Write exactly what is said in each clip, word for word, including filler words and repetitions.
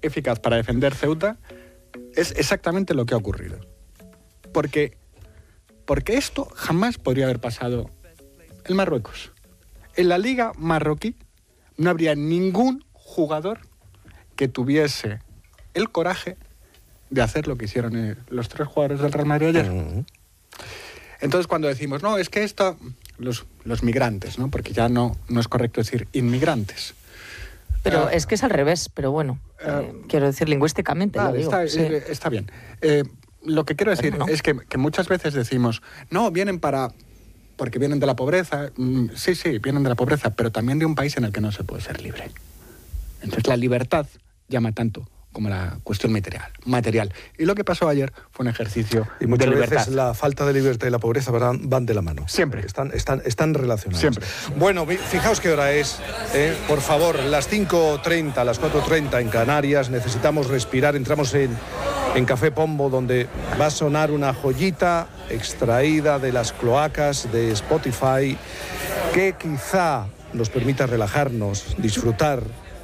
eficaz para defender Ceuta es exactamente lo que ha ocurrido. Porque, porque esto jamás podría haber pasado en Marruecos. En la liga marroquí no habría ningún jugador que tuviese el coraje de hacer lo que hicieron eh, los tres jugadores del Real Madrid ayer. Uh-huh. Entonces, cuando decimos, no, es que esto... Los, los migrantes, ¿no? Porque ya no, no es correcto decir inmigrantes. Pero uh, es que es al revés, pero bueno, uh, eh, quiero decir lingüísticamente, vale, lo digo. Está, sí. eh, está bien. Eh, lo que quiero decir no. es que, que muchas veces decimos, no, vienen para... porque vienen de la pobreza. Mm, sí, sí, vienen de la pobreza, pero también de un país en el que no se puede ser libre. Entonces la libertad llama tanto como la cuestión material. material. Y lo que pasó ayer fue un ejercicio y muchas de libertad. veces la falta de libertad y la pobreza van, van de la mano. Siempre. Están, están, están relacionadas. Siempre. Bueno, fijaos qué hora es. ¿eh? Por favor, las cinco treinta, las cuatro treinta en Canarias. Necesitamos respirar. Entramos en, en Café Pombo, donde va a sonar una joyita extraída de las cloacas de Spotify, que quizá nos permita relajarnos, disfrutar,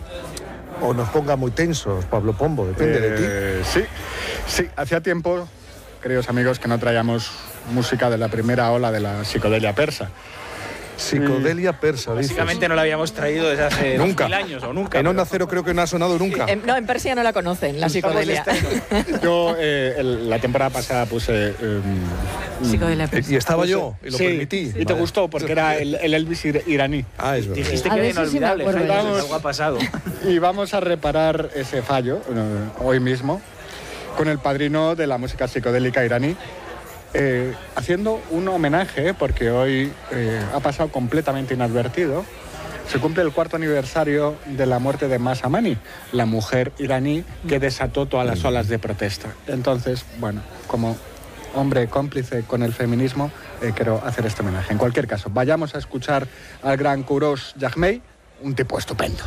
o nos ponga muy tensos, Pablo Pombo, depende eh, de ti. Sí, sí, hacía tiempo, queridos amigos, que no traíamos música de la primera ola de la psicodelia persa. Psicodelia persa, básicamente dices. No la habíamos traído desde hace nunca. mil años o nunca. En Onda Cero creo que no ha sonado nunca. Eh, no, en Persia no la conocen, la psicodelia. Yo eh, el, la temporada pasada puse... Eh, psicodelia persa. Y estaba puse, yo, y lo sí, permití. Y vale. te gustó, porque era el, el Elvis iraní. Ah, es verdad. Dijiste a que era sí inolvidable, me vamos, algo ha pasado. Y vamos a reparar ese fallo eh, hoy mismo con el padrino de la música psicodélica iraní. Eh, haciendo un homenaje, porque hoy eh, ha pasado completamente inadvertido, se cumple el cuarto aniversario de la muerte de Mahsa Amini, la mujer iraní que desató todas las olas de protesta. Entonces, bueno, como hombre cómplice con el feminismo, eh, quiero hacer este homenaje. En cualquier caso, vayamos a escuchar al gran Kourosh Jahmei, un tipo estupendo.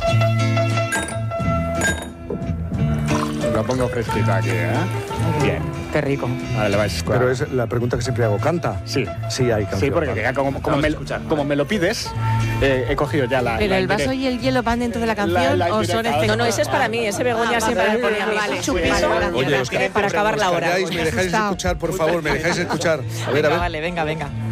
Lo pongo fresquito aquí, ¿eh? Bien. Qué rico. Ahora le vais a escuchar. Pero es la pregunta que siempre hago, ¿canta? Sí. Sí, hay canción. Sí, porque vale. ya como, como, me, como me lo pides, eh, he cogido ya la... ¿Pero la el vaso y el hielo van dentro de la canción La- la o son indirecta. este? No, no, ese es para mí, ese Begoña Ah, siempre vale, me pone a mí. vale, Un chupito vale, vale, Oye, vale. os calláis, para acabar la hora. ¿Me dejáis escuchar, por favor? ¿Me dejáis escuchar? A ver, a Venga, ver. vale, venga, venga.